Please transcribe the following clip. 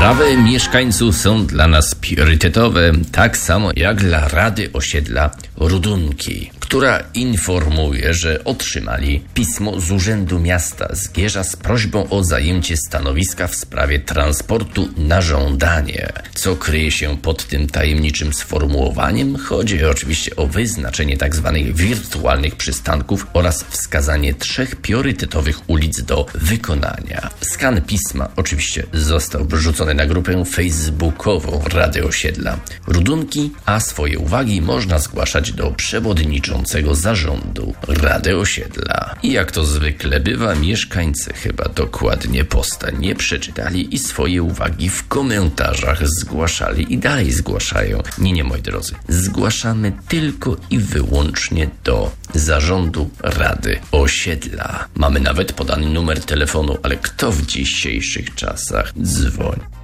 Sprawy mieszkańców są dla nas priorytetowe, tak samo jak dla Rady Osiedla Rudunki, która informuje, że otrzymali pismo z Urzędu Miasta Zgierza z prośbą o zajęcie stanowiska w sprawie transportu na żądanie. Co kryje się pod tym tajemniczym sformułowaniem? Chodzi oczywiście o wyznaczenie tzw. wirtualnych przystanków oraz wskazanie 3 priorytetowych ulic do wykonania. Skan pisma oczywiście został wrzucony na grupę facebookową Rady Osiedla Rudunki, a swoje uwagi można zgłaszać do przewodniczącego zarządu Rady Osiedla. I jak to zwykle bywa, mieszkańcy chyba dokładnie posta nie przeczytali i swoje uwagi w komentarzach zgłaszali i dalej zgłaszają. Nie, moi drodzy. Zgłaszamy tylko i wyłącznie do zarządu Rady Osiedla. Mamy nawet podany numer telefonu, ale kto w dzisiejszych czasach dzwoni?